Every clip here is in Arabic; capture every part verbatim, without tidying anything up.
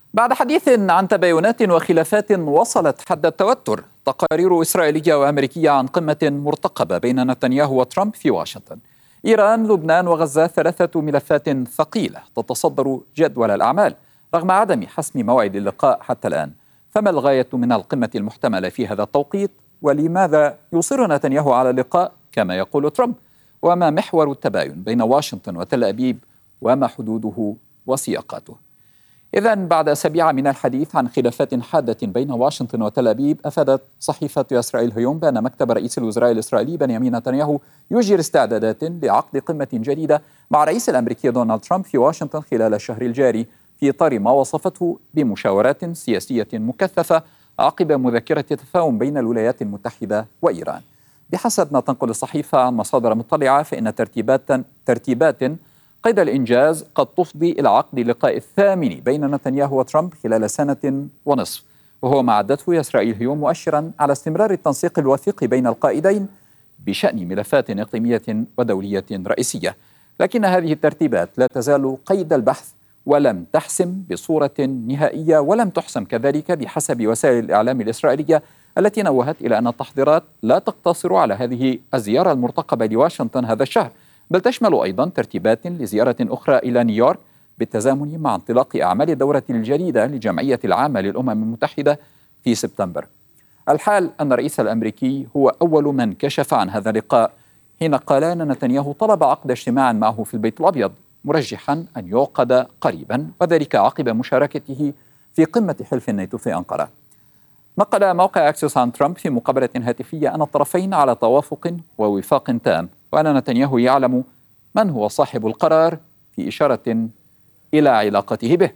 بعد حديث عن تباينات وخلافات وصلت حد التوتر، تقارير إسرائيلية وأمريكية عن قمة مرتقبة بين نتنياهو وترامب في واشنطن. إيران، لبنان وغزة ثلاثة ملفات ثقيلة تتصدر جدول الأعمال رغم عدم حسم موعد اللقاء حتى الآن. فما الغاية من القمة المحتملة في هذا التوقيت؟ ولماذا يصر نتنياهو على اللقاء كما يقول ترامب؟ وما محور التباين بين واشنطن وتل أبيب؟ وما حدوده وسياقاته؟ إذا بعد أسابيع من الحديث عن خلافات حادة بين واشنطن وتل أبيب، أفادت صحيفة إسرائيل هيوم بأن مكتب رئيس الوزراء الإسرائيلي بنيامين نتنياهو يجري استعدادات لعقد قمة جديدة مع الرئيس الأمريكي دونالد ترامب في واشنطن خلال الشهر الجاري، في إطار ما وصفته بمشاورات سياسية مكثفة عقب مذكرة تفاهم بين الولايات المتحدة وإيران. بحسب ما تنقل الصحيفة عن مصادر مطلعة، فإن ترتيبات ترتيبات قيد الإنجاز قد تفضي إلى عقد اللقاء الثامن بين نتنياهو وترامب خلال سنة ونصف، وهو ما عدته إسرائيل اليوم مؤشرا على استمرار التنسيق الوثيق بين القائدين بشأن ملفات إقليمية ودولية رئيسية. لكن هذه الترتيبات لا تزال قيد البحث ولم تحسم بصورة نهائية، ولم تحسم كذلك بحسب وسائل الإعلام الإسرائيلية التي نوهت إلى أن التحضيرات لا تقتصر على هذه الزيارة المرتقبة لواشنطن هذا الشهر، بل تشمل أيضا ترتيبات لزيارة أخرى إلى نيويورك بالتزامن مع انطلاق أعمال الدورة الجديدة لجمعية العامة للأمم المتحدة في سبتمبر. الحال أن الرئيس الأمريكي هو أول من كشف عن هذا اللقاء، حين قال أن نتنياهو طلب عقد اجتماع معه في البيت الأبيض، مرجحا أن يعقد قريبا، وذلك عقب مشاركته في قمة حلف الناتو في أنقرة. نقل موقع أكسيوس عن ترامب في مقابلة هاتفية أن الطرفين على توافق ووفاق تام، وأن نتنياهو يعلم من هو صاحب القرار، في إشارة إلى علاقته به.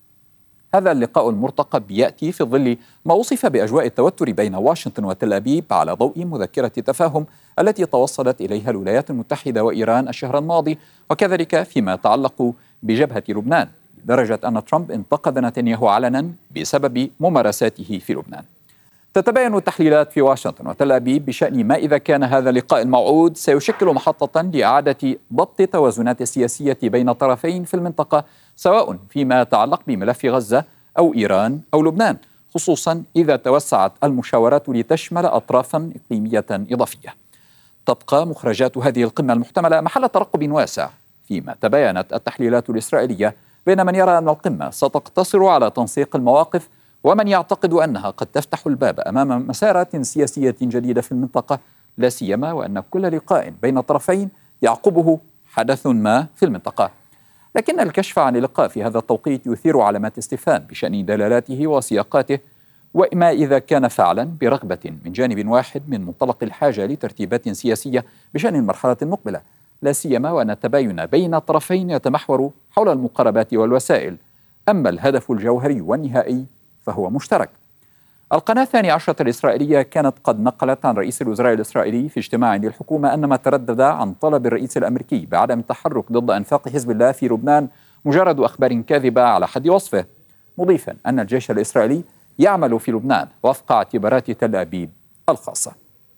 هذا اللقاء المرتقب يأتي في ظل ما وصف بأجواء التوتر بين واشنطن وتل أبيب على ضوء مذكرة التفاهم التي توصلت إليها الولايات المتحدة وإيران الشهر الماضي، وكذلك فيما يتعلق بجبهة لبنان، لدرجة أن ترامب انتقد نتنياهو علنا بسبب ممارساته في لبنان. تتباين التحليلات في واشنطن وتل أبيب بشأن ما إذا كان هذا اللقاء الموعود سيشكل محطة لإعادة ضبط التوازنات السياسية بين طرفين في المنطقة، سواء فيما يتعلق بملف غزة أو إيران أو لبنان، خصوصا إذا توسعت المشاورات لتشمل أطرافا إقليمية إضافية. تبقى مخرجات هذه القمة المحتملة محل ترقب واسع، فيما تباينت التحليلات الإسرائيلية بين من يرى أن القمة ستقتصر على تنسيق المواقف، ومن يعتقد أنها قد تفتح الباب أمام مسارات سياسية جديدة في المنطقة، لا سيما وأن كل لقاء بين الطرفين يعقبه حدث ما في المنطقة. لكن الكشف عن اللقاء في هذا التوقيت يثير علامات استفهام بشأن دلالاته وسياقاته، وما إذا كان فعلا برغبة من جانب واحد من منطلق الحاجة لترتيبات سياسية بشأن المرحلة المقبلة، لا سيما وأن التباين بين الطرفين يتمحور حول المقاربات والوسائل، أما الهدف الجوهري والنهائي فهو مشترك. القناة الثانية عشرة الإسرائيلية كانت قد نقلت عن رئيس الوزراء الإسرائيلي في اجتماع للحكومة أن ما تردد عن طلب الرئيس الأمريكي بعدم التحرك ضد أنفاق حزب الله في لبنان مجرد أخبار كاذبة على حد وصفه، مضيفا أن الجيش الإسرائيلي يعمل في لبنان وفق اعتبارات تل أبيب الخاصة.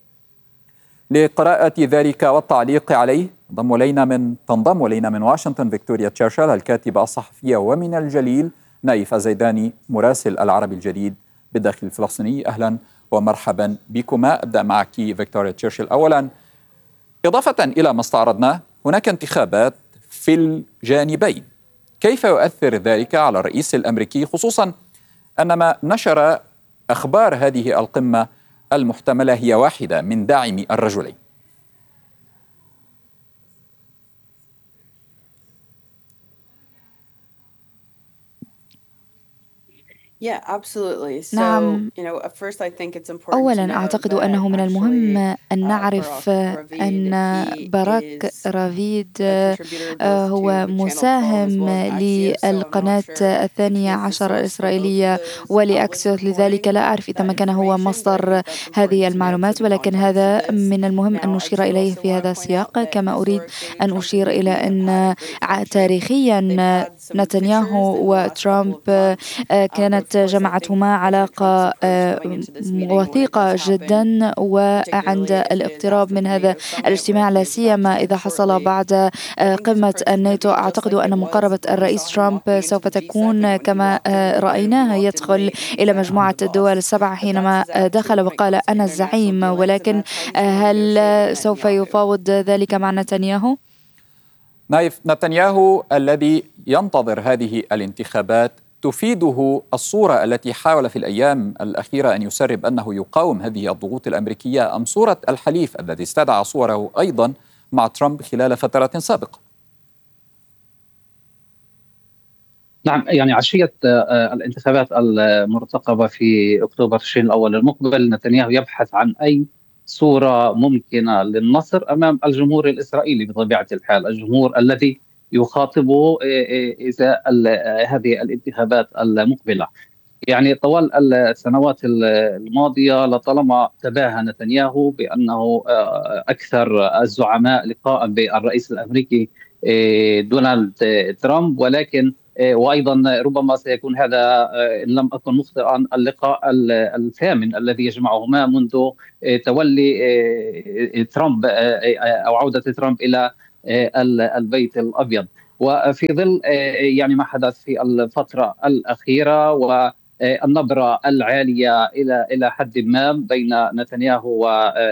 لقراءة ذلك والتعليق عليه انضم إلينا من تنضم إلينا من واشنطن فيكتوريا تشرشل الكاتبة الصحفية، ومن الجليل نايف الزيداني مراسل العربي الجديد بالداخل الفلسطيني. أهلا ومرحبا بكما. أبدأ معك فيكتوريا تشرشل. أولا، إضافة إلى ما استعرضناه، هناك انتخابات في الجانبين، كيف يؤثر ذلك على الرئيس الأمريكي، خصوصا أن ما نشر أخبار هذه القمة المحتملة هي واحدة من داعمي الرجلين؟ نعم، أولا أعتقد أنه من المهم أن نعرف أن باراك رافيد هو مساهم للقناة الثانية عشر الإسرائيلية ولأكسيوس، لذلك لا أعرف إذا ما كان هو مصدر هذه المعلومات، ولكن هذا من المهم أن نشير إليه في هذا السياق. كما أريد أن أشير إلى أن تاريخيا نتنياهو وترامب كانت جمعتهما علاقة وثيقة جدا، وعند الاقتراب من هذا الاجتماع، لا سيما إذا حصل بعد قمة الناتو. أعتقد أن مقاربة الرئيس ترامب سوف تكون كما رأيناه يدخل إلى مجموعة الدول السبعة حينما دخل وقال أنا الزعيم، ولكن هل سوف يفاوض ذلك مع نتنياهو؟ نايف، نتنياهو الذي ينتظر هذه الانتخابات تفيده الصورة التي حاول في الأيام الأخيرة أن يسرب أنه يقاوم هذه الضغوط الأمريكية، أم صورة الحليف الذي استدعى صوره أيضا مع ترامب خلال فترات سابقة؟ نعم، يعني عشية الانتخابات المرتقبة في أكتوبر تشرين الأول المقبل، نتنياهو يبحث عن أي صورة ممكنة للنصر أمام الجمهور الإسرائيلي بطبيعة الحال، الجمهور الذي يخاطبه إزاء هذه الانتخابات المقبلة. يعني طوال السنوات الماضية لطالما تباهى نتنياهو بأنه أكثر الزعماء لقاء بالرئيس الأمريكي دونالد ترامب، ولكن وأيضا ربما سيكون هذا إن لم أكن مخطئا اللقاء الثامن الذي يجمعهما منذ تولي ترامب أو عودة ترامب إلى البيت الأبيض. وفي ظل يعني ما حدث في الفترة الأخيرة والنبرة العالية إلى إلى حد ما بين نتنياهو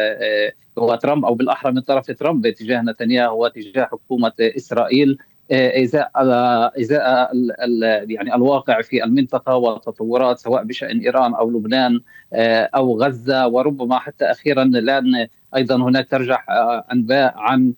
وترامب، أو بالأحرى من طرف ترامب تجاه نتنياهو وتجاه حكومة إسرائيل، إزاء إزاء يعني الواقع في المنطقة والتطورات سواء بشأن إيران أو لبنان أو غزة، وربما حتى أخيرا الآن أيضا هناك ترجح أنباء عن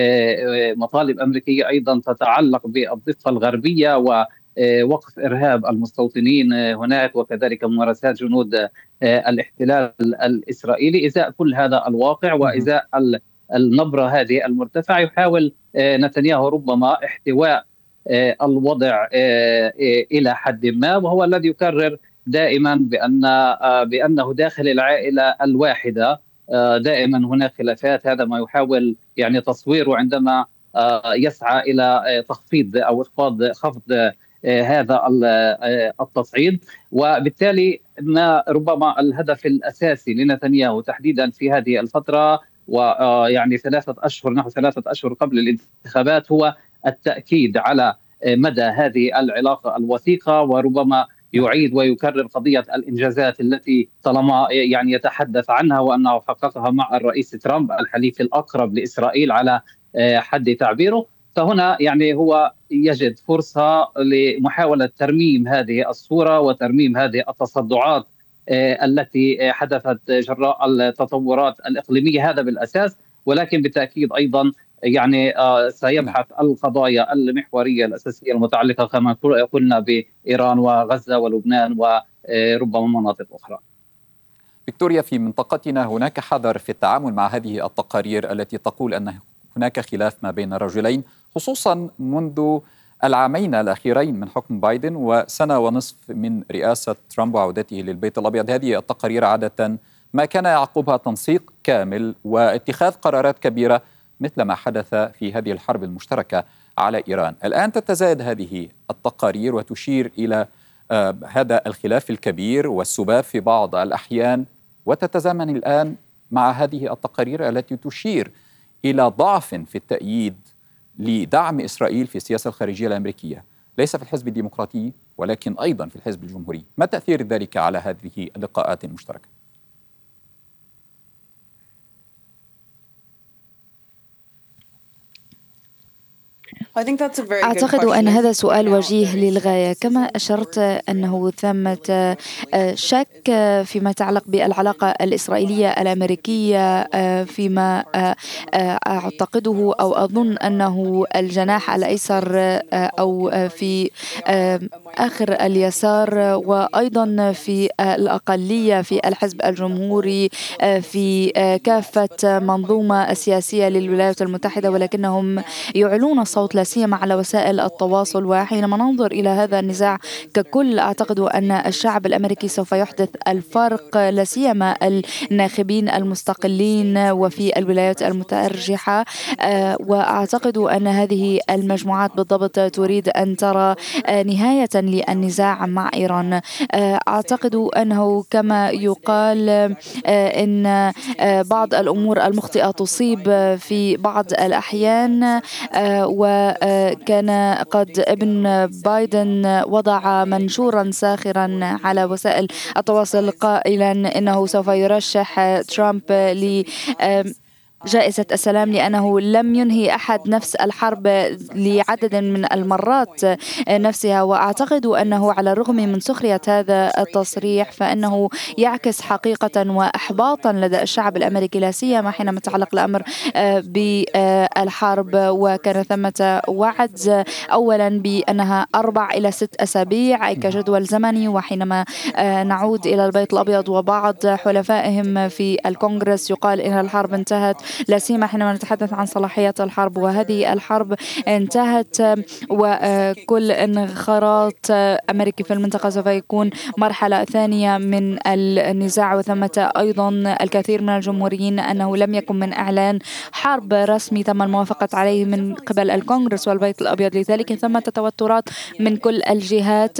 مطالب أمريكية أيضا تتعلق بالضفة الغربية ووقف إرهاب المستوطنين هناك، وكذلك ممارسات جنود الاحتلال الإسرائيلي. إزاء كل هذا الواقع وإزاء النبرة هذه المرتفعة يحاول نتنياهو ربما احتواء الوضع إلى حد ما، وهو الذي يكرر دائما بأن بأنه داخل العائلة الواحدة دائما هناك خلافات. هذا ما يحاول يعني تصويره عندما يسعى إلى تخفيض أو إخفاض خفض هذا التصعيد، وبالتالي ما ربما الهدف الأساسي لنتنياهو تحديدا في هذه الفترة ويعني ثلاثة أشهر نحو ثلاثة أشهر قبل الانتخابات هو التأكيد على مدى هذه العلاقة الوثيقة، وربما يعيد ويكرر قضية الإنجازات التي طالما يعني يتحدث عنها وأنه حققها مع الرئيس ترامب الحليف الأقرب لإسرائيل على حد تعبيره. فهنا يعني هو يجد فرصة لمحاولة ترميم هذه الصورة وترميم هذه التصدعات التي حدثت جراء التطورات الإقليمية، هذا بالأساس. ولكن بالتأكيد أيضا يعني سيبحث القضايا المحورية الأساسية المتعلقة كما قلنا بإيران وغزة ولبنان وربما مناطق أخرى. فيكتوريا، في منطقتنا هناك حذر في التعامل مع هذه التقارير التي تقول أن هناك خلاف ما بين الرجلين، خصوصا منذ العامين الأخيرين من حكم بايدن وسنة ونصف من رئاسة ترامب وعودته للبيت الأبيض. هذه التقارير عادة ما كان يعقبها تنسيق كامل واتخاذ قرارات كبيرة مثل ما حدث في هذه الحرب المشتركة على إيران. الآن تتزايد هذه التقارير وتشير إلى آه هذا الخلاف الكبير والسباب في بعض الأحيان، وتتزامن الآن مع هذه التقارير التي تشير إلى ضعف في التأييد لدعم إسرائيل في السياسة الخارجية الأمريكية، ليس في الحزب الديمقراطي ولكن أيضا في الحزب الجمهوري. ما تأثير ذلك على هذه اللقاءات المشتركة؟ أعتقد أن هذا سؤال وجيه للغاية. كما أشرت أنه ثمة شك فيما يتعلق بالعلاقة الإسرائيلية الأمريكية، فيما أعتقده أو أظن أنه الجناح الأيسر أو في آخر اليسار وأيضا في الأقلية في الحزب الجمهوري في كافة منظومة السياسية للولايات المتحدة، ولكنهم يعلون صوت الصوت لا سيما على وسائل التواصل. وحينما ننظر إلى هذا النزاع ككل أعتقد أن الشعب الأمريكي سوف يحدث الفرق، لا سيما الناخبين المستقلين وفي الولايات المتأرجحة. وأعتقد أن هذه المجموعات بالضبط تريد أن ترى نهاية للنزاع مع إيران. أعتقد أنه كما يقال إن بعض الأمور المخطئة تصيب في بعض الأحيان، وكان قد ابن بايدن وضع منشورا ساخرا على وسائل التواصل قائلا إنه سوف يرشح ترامب ل جائزة السلام لأنه لم ينهي أحد نفس الحرب لعدد من المرات نفسها. وأعتقد أنه على الرغم من سخرية هذا التصريح فإنه يعكس حقيقة وإحباطا لدى الشعب الأمريكي، لا سيما حينما تعلق الأمر بالحرب. وكان ثمة وعد أولا بأنها أربع إلى ست أسابيع كجدول زمني، وحينما نعود إلى البيت الأبيض وبعض حلفائهم في الكونغرس يقال إن الحرب انتهت، لا سيما حينما نتحدث عن صلاحيات الحرب. وهذه الحرب انتهت، وكل انخراط أمريكي في المنطقة سوف يكون مرحلة ثانية من النزاع. وثمة أيضا الكثير من الجمهوريين أنه لم يكن من إعلان حرب رسمي تم الموافقة عليه من قبل الكونغرس والبيت الأبيض، لذلك ثمة توترات من كل الجهات،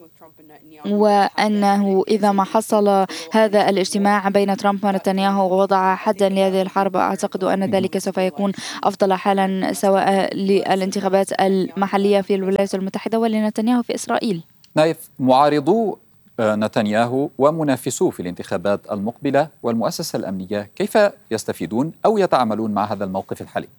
وأنه إذا ما حصل هذا الاجتماع بين ترامب ونتنياهو ووضع حدا لهذه الحرب أعتقد أن ذلك سوف يكون أفضل حالا سواء للانتخابات المحلية في الولايات المتحدة ولنتنياهو في إسرائيل. نايف، معارضو نتنياهو ومنافسوه في الانتخابات المقبلة والمؤسسة الأمنية كيف يستفيدون أو يتعاملون مع هذا الموقف الحالي؟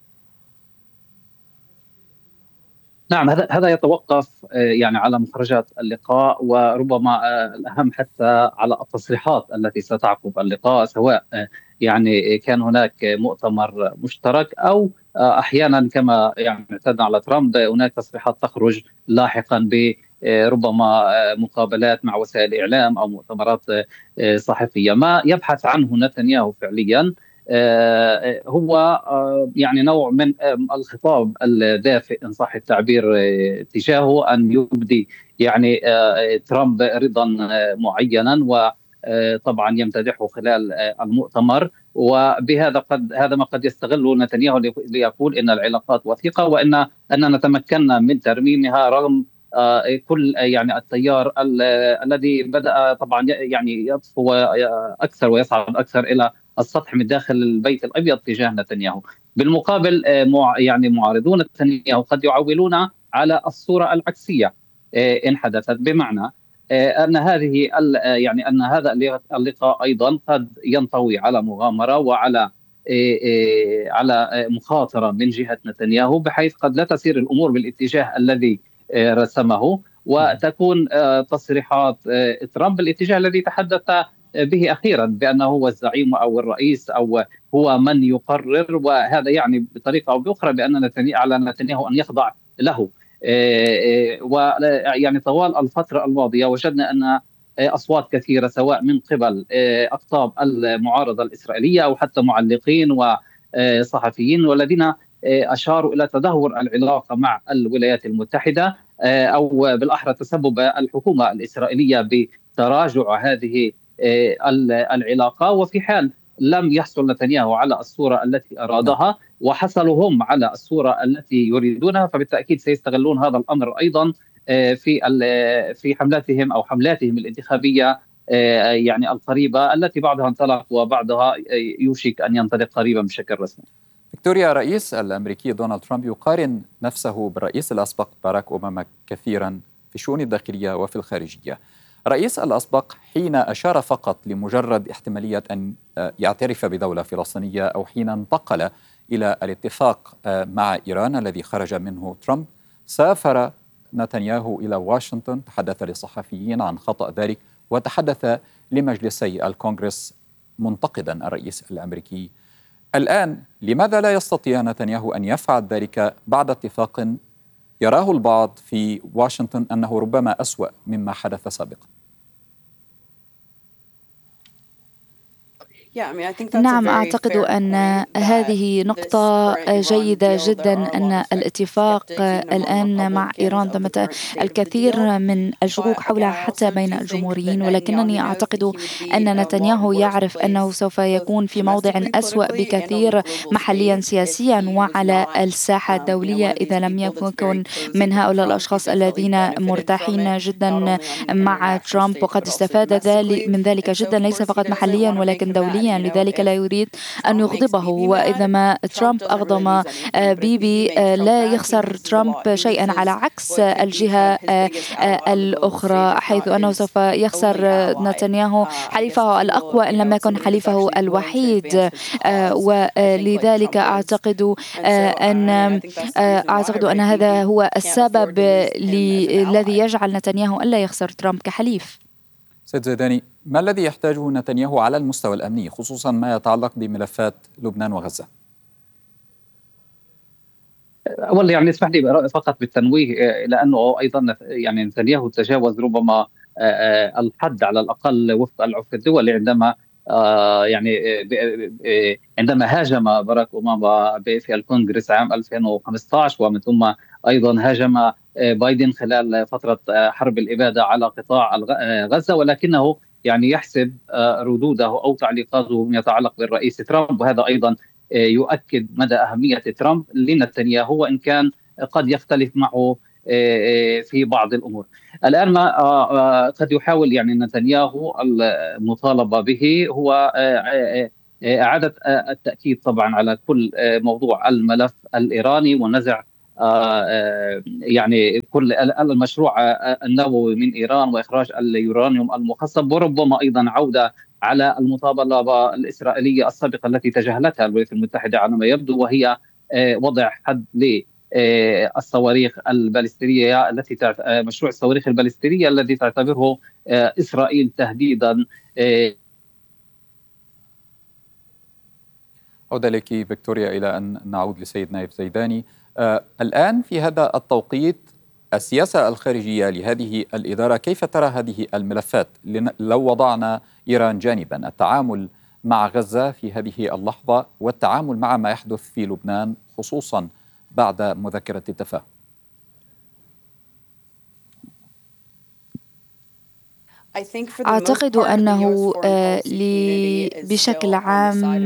نعم، هذا هذا يتوقف يعني على مخرجات اللقاء، وربما الأهم حتى على التصريحات التي ستعقب اللقاء، سواء يعني كان هناك مؤتمر مشترك أو أحيانا كما يعني اعتدنا على ترامب هناك تصريحات تخرج لاحقا بربما مقابلات مع وسائل الإعلام أو مؤتمرات صحفية. ما يبحث عنه نتنياهو فعليا هو يعني نوع من الخطاب الدافئ إن صح التعبير تجاهه، أن يبدي يعني ترامب رضا معينا وطبعا يمتدحه خلال المؤتمر. وبهذا قد هذا ما قد يستغله نتنياهو ليقول إن العلاقات وثيقة وإن أننا تمكنا من ترميمها رغم كل يعني التيار الذي بدأ طبعا يعني يطفو أكثر ويصعد أكثر إلى السطح من داخل البيت الأبيض تجاه نتنياهو. بالمقابل يعني معارضون نتنياهو قد يعولون على الصورة العكسية إن حدثت، بمعنى أن هذه يعني أن هذا اللقاء أيضا قد ينطوي على مغامرة وعلى على مخاطرة من جهة نتنياهو، بحيث قد لا تسير الأمور بالاتجاه الذي رسمه، وتكون تصريحات ترامب الاتجاه الذي تحدث به أخيرا بأنه هو الزعيم أو الرئيس أو هو من يقرر، وهذا يعني بطريقة أو بأخرى بأن نتنياهو على نتنياهو أن يخضع له. ويعني طوال الفترة الماضية وجدنا أن أصوات كثيرة سواء من قبل أقطاب المعارضة الإسرائيلية أو حتى معلقين وصحفيين والذين أشاروا إلى تدهور العلاقة مع الولايات المتحدة، أو بالأحرى تسبب الحكومة الإسرائيلية بتراجع هذه العلاقة. وفي حال لم يحصل نتنياهو على الصورة التي أرادها وحصلوا هم على الصورة التي يريدونها، فبالتأكيد سيستغلون هذا الأمر أيضا في في حملاتهم أو حملاتهم الانتخابية يعني القريبة، التي بعضها انطلق وبعضها يوشك أن ينطلق قريبا بشكل رسمي. فيكتوريا، الرئيس الأمريكي دونالد ترامب يقارن نفسه بالرئيس الأسبق باراك أوباما كثيرا في الشؤون الداخلية وفي الخارجية. الرئيس الأسبق حين أشار فقط لمجرد احتمالية أن يعترف بدولة فلسطينية أو حين انتقل إلى الاتفاق مع إيران الذي خرج منه ترامب، سافر نتنياهو إلى واشنطن، تحدث للصحفيين عن خطأ ذلك وتحدث لمجلسي الكونغرس منتقدا الرئيس الأمريكي. الآن لماذا لا يستطيع نتنياهو أن يفعل ذلك بعد اتفاق يراه البعض في واشنطن أنه ربما أسوأ مما حدث سابقا؟ نعم، أعتقد أن هذه نقطة جيدة جدا، أن الاتفاق الآن مع إيران ثمة الكثير من الشكوك حولها حتى بين الجمهوريين، ولكنني أعتقد أن نتنياهو يعرف أنه سوف يكون في موضع أسوأ بكثير محليا سياسيا وعلى الساحة الدولية إذا لم يكن من هؤلاء الأشخاص الذين مرتاحين جدا مع ترامب، وقد استفاد ذلك من ذلك جدا ليس فقط محليا ولكن دوليا، لذلك لا يريد أن يغضبه. وإذا ما ترامب أغضب بيبي لا يخسر ترامب شيئا، على عكس الجهة الأخرى حيث أنه سوف يخسر نتنياهو حليفه الأقوى إن لم يكن حليفه الوحيد. ولذلك أعتقد أن أعتقد أن هذا هو السبب الذي يجعل نتنياهو ألا يخسر ترامب كحليف. سيد زيداني، ما الذي يحتاجه نتنياهو على المستوى الأمني خصوصا ما يتعلق بملفات لبنان وغزة؟ والله يعني اسمح لي فقط بالتنويه، لأنه أيضا يعني نتنياهو تجاوز ربما الحد على الأقل وفق العرف الدولي عندما يعني عندما هاجم باراك أوباما في الكونغرس عام ألفين وخمسة عشر، ومن ثم أيضا هاجم بايدن خلال فترة حرب الإبادة على قطاع غزة، ولكنه يعني يحسب ردوده أو تعليقاته فيما يتعلق بالرئيس ترامب، وهذا أيضا يؤكد مدى أهمية ترامب لنتنياهو وإن كان قد يختلف معه في بعض الأمور. الآن ما قد يحاول يعني نتنياهو المطالبة به هو إعادة التأكيد طبعا على كل موضوع الملف الإيراني ونزع يعني كل المشروع النووي من إيران وإخراج اليورانيوم المخصب، وربما أيضا عودة على المطالبة الإسرائيلية السابقة التي تجاهلتها الولايات المتحدة على ما يبدو، وهي وضع حد للصواريخ البالستيرية التي مشروع الصواريخ البالستيرية الذي تعتبره إسرائيل تهديدا. عودة لك فيكتوريا، إلى أن نعود لسيد نايف زيداني. آه الآن في هذا التوقيت السياسة الخارجية لهذه الإدارة، كيف ترى هذه الملفات؟ لو وضعنا إيران جانبا، التعامل مع غزة في هذه اللحظة والتعامل مع ما يحدث في لبنان خصوصا بعد مذكرة التفاهم. أعتقد أنه بشكل عام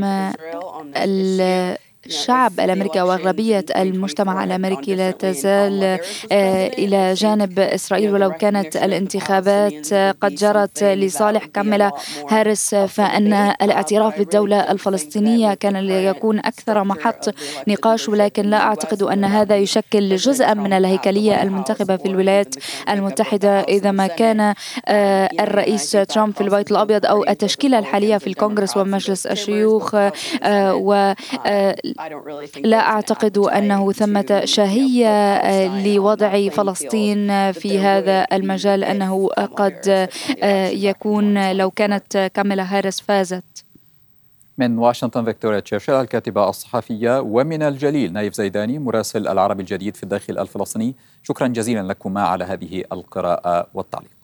الشعب الأمريكي وأغلبية المجتمع الأمريكي لا تزال إلى جانب إسرائيل، ولو كانت الانتخابات قد جرت لصالح كاميلا هاريس، فإن الاعتراف بالدولة الفلسطينية كان ليكون أكثر محط نقاش، ولكن لا أعتقد أن هذا يشكل جزءا من الهيكلية المنتخبة في الولايات المتحدة. إذا ما كان الرئيس ترامب في البيت الأبيض أو التشكيلة الحالية في الكونغرس ومجلس الشيوخ، و لا أعتقد أنه ثمة شهية لوضع فلسطين في هذا المجال، أنه قد يكون لو كانت كاميلا هاريس فازت. من واشنطن فيكتوريا تشيرشل الكاتبة الصحفية، ومن الجليل نايف زيداني مراسل العربي الجديد في الداخل الفلسطيني، شكرا جزيلا لكما على هذه القراءة والتعليق.